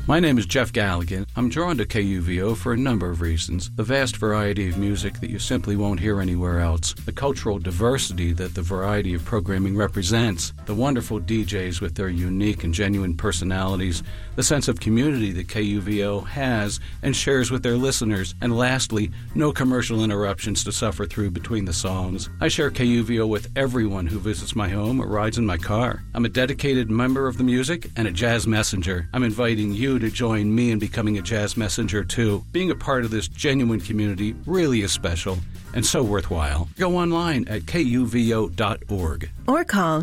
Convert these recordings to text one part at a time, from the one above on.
My name is Jeff Galligan. I'm drawn to KUVO for a number of reasons. The vast variety of music that you simply won't hear anywhere else. The cultural diversity that the variety of programming represents. The wonderful DJs with their unique and genuine personalities. The sense of community that KUVO has and shares with their listeners. And lastly, no commercial interruptions to suffer through between the songs. I share KUVO with everyone who visits my home or rides in my car. I'm a dedicated member of the music and a jazz messenger. I'm inviting you to join me in becoming a jazz messenger too. Being a part of this genuine community really is special and so worthwhile. Go online at kuvo.org. Or call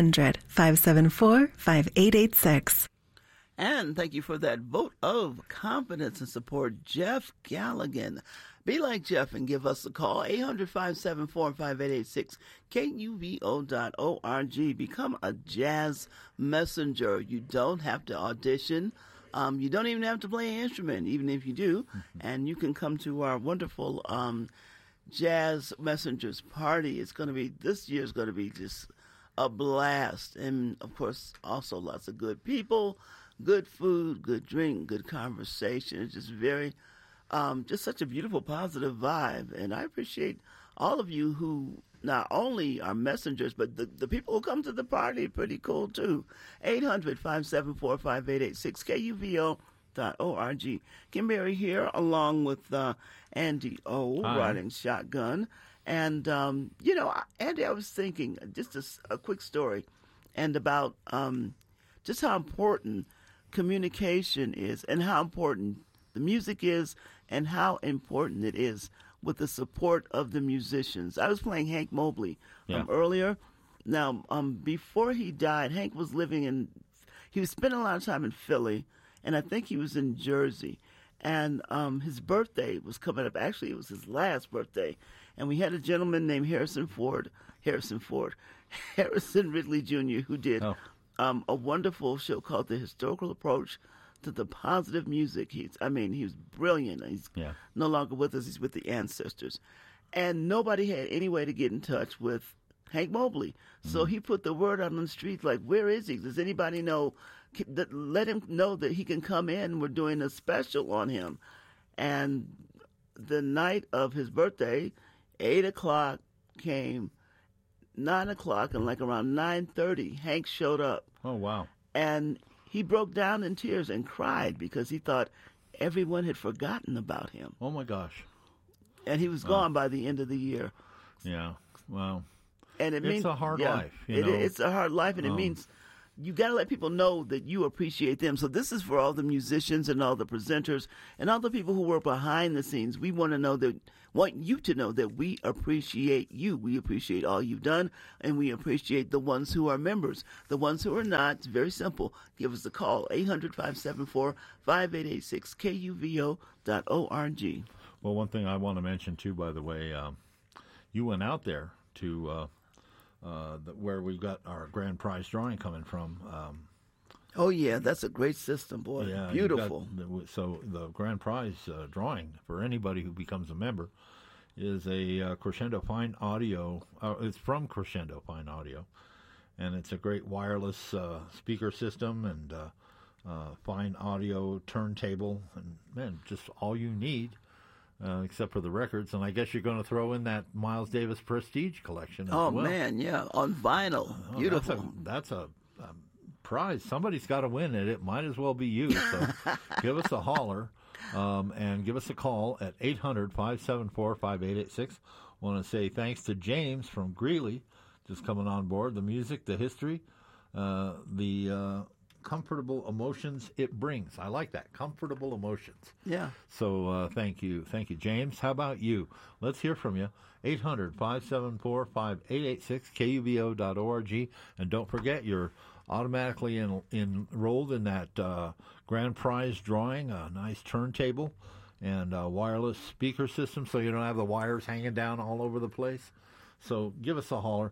800-574-5886. And thank you for that vote of confidence and support, Jeff Galligan. Be like Jeff and give us a call, 800-574-5886, kuvo.org. Become a jazz messenger. You don't have to audition. You don't even have to play an instrument, even if you do. And you can come to our wonderful Jazz Messengers Party. This year's going to be just a blast. And, of course, also lots of good people, good food, good drink, good conversation. It's just just such a beautiful, positive vibe. And I appreciate all of you who not only are messengers, but the people who come to the party are pretty cool, too. 800-574-5886, KUVO.org. Kim Berry here, along with Andy O, riding shotgun. And, Andy, I was thinking, just a quick story, and about just how important communication is and how important the music is and how important it is with the support of the musicians. I was playing Hank Mobley earlier. Now, before he died, Hank was he was spending a lot of time in Philly, and I think he was in Jersey. And his birthday was coming up. Actually, it was his last birthday. And we had a gentleman named Harrison Ridley Jr., who did a wonderful show called The Historical Approach to the Positive Music. He was brilliant. He's no longer with us. He's with the Ancestors. And nobody had any way to get in touch with Hank Mobley. So he put the word out on the street, like, where is he? Does anybody know? Let him know that he can come in. We're doing a special on him. And the night of his birthday, 8 o'clock came, 9 o'clock, and like around 9:30, Hank showed up. Oh, wow. And he broke down in tears and cried because he thought everyone had forgotten about him. Oh, my gosh. And he was gone by the end of the year. Yeah, wow. And it's a hard life. It's a hard life, and it means you got to let people know that you appreciate them. So this is for all the musicians and all the presenters and all the people who work behind the scenes. We want you to know that we appreciate you. We appreciate all you've done, and we appreciate the ones who are members. The ones who are not, it's very simple. Give us a call, 800-574-5886, KUVO.org. Well, one thing I want to mention, too, by the way, you went out there to where we've got our grand prize drawing coming from. Oh, yeah, that's a great system, boy. Yeah, beautiful. So the grand prize drawing for anybody who becomes a member is a Crescendo Fine Audio. It's from Crescendo Fine Audio, and it's a great wireless speaker system and fine audio turntable, and, man, just all you need. Except for the records, and I guess you're going to throw in that Miles Davis Prestige collection as well. Oh, man, yeah, on vinyl. Beautiful. That's a prize. Somebody's got to win it. It might as well be you. So give us a holler and give us a call at 800-574-5886. Want to say thanks to James from Greeley just coming on board. The music, the history, the comfortable emotions it brings. I like that. Comfortable emotions. Yeah. So thank you. Thank you, James. How about you? Let's hear from you. 800-574-5886, KUVO.org. And don't forget, you're automatically enrolled in that grand prize drawing, a nice turntable and a wireless speaker system so you don't have the wires hanging down all over the place. So give us a holler.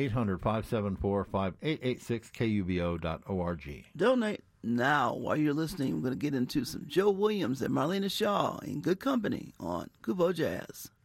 800-574-5886, KUVO.org. Donate now. While you're listening, we're going to get into some Joe Williams and Marlena Shaw in good company on Kuvo Jazz.